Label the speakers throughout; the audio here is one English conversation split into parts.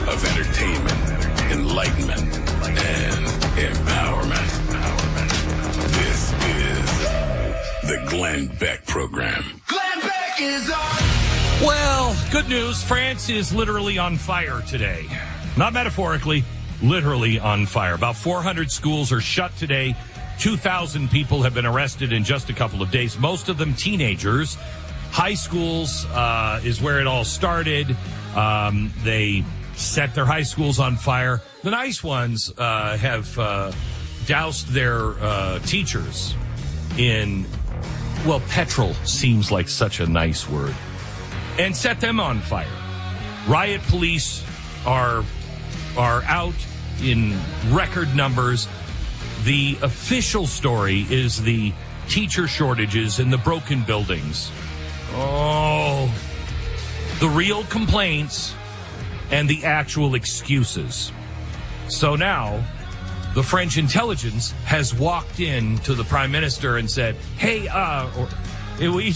Speaker 1: of entertainment, enlightenment, and empowerment. This is the Glenn Beck Program.
Speaker 2: Glenn Beck is on!
Speaker 3: Well, good news. France is literally on fire today. Not metaphorically, literally on fire. About 400 schools are shut today. 2,000 people have been arrested in just a couple of days, most of them teenagers. High schools is where it all started. They set their high schools on fire. The nice ones have doused their teachers in, well, petrol seems like such a nice word, and set them on fire. Riot police are out in record numbers. The official story is the teacher shortages and the broken buildings. Oh, the real complaints and the actual excuses. So now the French intelligence has walked in to the prime minister and said, hey, we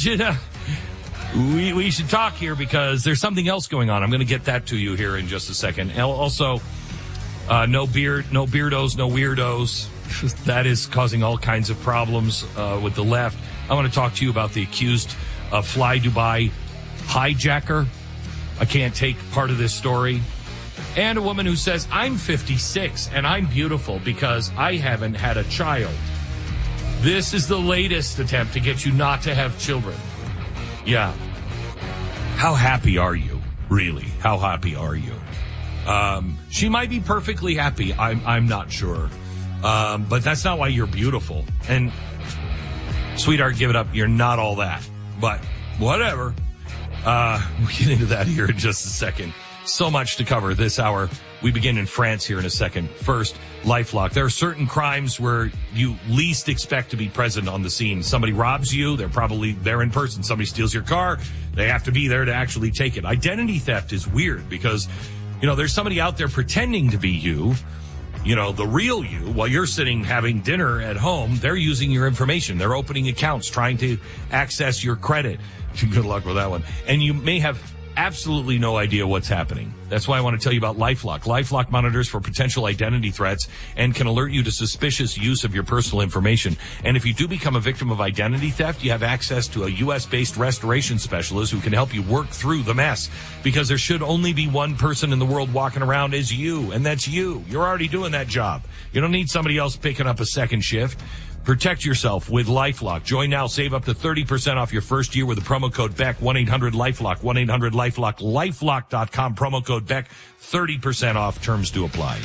Speaker 3: should talk here because there's something else going on. I'm going to get that to you here in just a second. Also, no beard, no beardos, no weirdos. That is causing all kinds of problems with the left. I want to talk to you about the accused Fly Dubai hijacker. I can't take part of this story. And a woman who says, I'm 56 and I'm beautiful because I haven't had a child. This is the latest attempt to get you not to have children. Yeah. How happy are you? Really? How happy are you? She might be perfectly happy. I'm not sure. But that's not why you're beautiful. And sweetheart, give it up. You're not all that. But whatever. We'll get into that here in just a second. So much to cover this hour. We begin in France here in a second. First, LifeLock. There are certain crimes where you least expect to be present on the scene. Somebody robs you, they're probably there in person. Somebody steals your car, they have to be there to actually take it. Identity theft is weird because, there's somebody out there pretending to be you, the real you, while you're sitting having dinner at home. They're using your information. They're opening accounts, trying to access your credit. Good luck with that one. And you may have absolutely no idea what's happening. That's why I want to tell you about LifeLock. LifeLock monitors for potential identity threats and can alert you to suspicious use of your personal information. And if you do become a victim of identity theft, you have access to a U.S.-based restoration specialist who can help you work through the mess, because there should only be one person in the world walking around as you, and that's you. You're already doing that job. You don't need somebody else picking up a second shift. Protect yourself with LifeLock. Join now. Save up to 30% off your first year with the promo code BECK. 1-800-LifeLock. 1-800-LifeLock. LifeLock.com. Promo code BECK. 30% off. Terms do apply.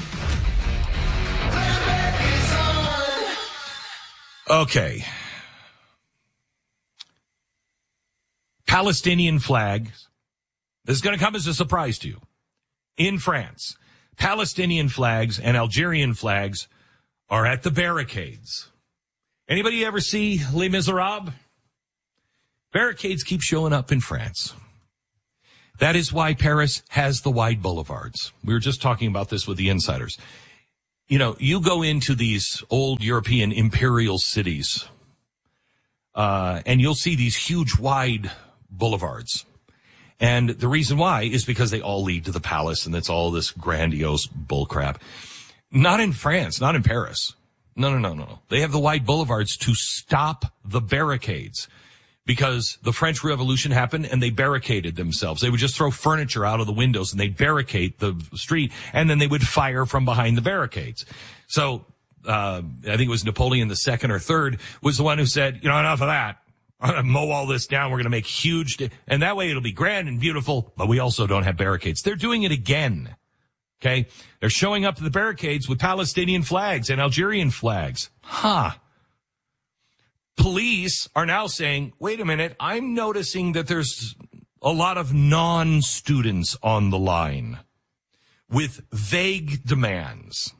Speaker 3: Okay. Palestinian flags. This is going to come as a surprise to you. In France, Palestinian flags and Algerian flags are at the barricades. Anybody ever see Les Miserables? Barricades keep showing up in France. That is why Paris has the wide boulevards. We were just talking about this with the insiders. You go into these old European imperial cities, and you'll see these huge wide boulevards. And the reason why is because they all lead to the palace, and it's all this grandiose bullcrap. Not in France, not in Paris. No. They have the wide boulevards to stop the barricades, because the French Revolution happened and they barricaded themselves. They would just throw furniture out of the windows and they'd barricade the street, and then they would fire from behind the barricades. So, I think it was Napoleon II or III was the one who said, enough of that. I'm going to mow all this down. We're going to make and that way it'll be grand and beautiful, but we also don't have barricades. They're doing it again. Okay, they're showing up to the barricades with Palestinian flags and Algerian flags. Police are now saying, wait a minute, I'm noticing that there's a lot of non-students on the line with vague demands.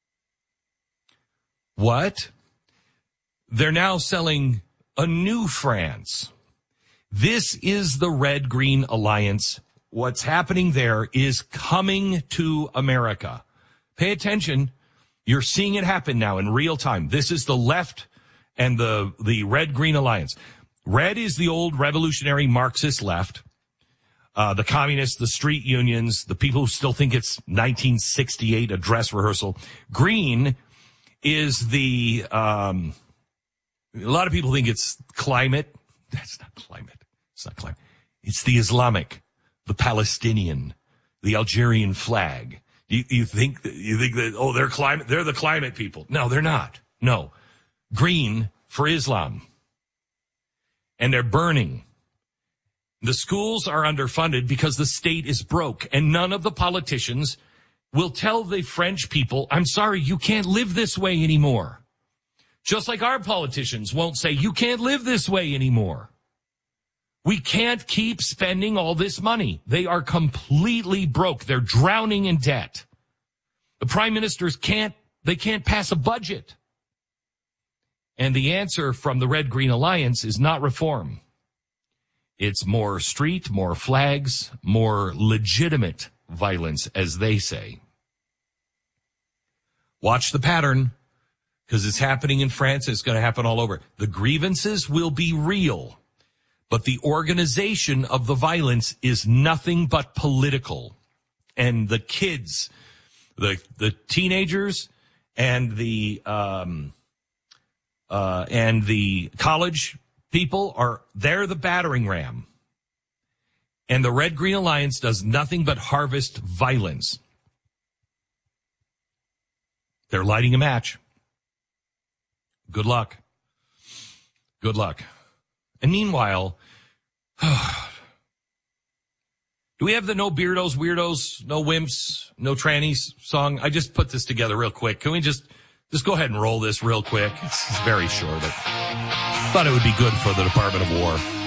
Speaker 3: What? They're now selling a new France. This is the Red-Green Alliance. What's happening there is coming to America. Pay attention. You're seeing it happen now in real time. This is the left and the Red-Green Alliance. Red is the old revolutionary Marxist left. the communists, the street unions, the people who still think it's 1968, a dress rehearsal. Green is a lot of people think it's climate. That's not climate. It's not climate. It's the Islamic, the Palestinian, the Algerian flag. You think that, oh, they're the climate people. No, they're not. No. Green for Islam. And they're burning. The schools are underfunded because the state is broke, and none of the politicians will tell the French people, I'm sorry, you can't live this way anymore. Just like our politicians won't say, you can't live this way anymore. We can't keep spending all this money. They are completely broke. They're drowning in debt. The prime ministers can't pass a budget. And the answer from the Red Green Alliance is not reform. It's more street, more flags, more legitimate violence, as they say. Watch the pattern, because it's happening in France. It's going to happen all over. The grievances will be real, but the organization of the violence is nothing but political. And the kids, the teenagers, and the college people they're the battering ram. And the Red Green Alliance does nothing but harvest violence. They're lighting a match. Good luck. Good luck. And meanwhile, do we have the no beardos, weirdos, no wimps, no trannies song? I just put this together real quick. Can we just go ahead and roll this real quick? It's very short. But thought it would be good for the Department of War.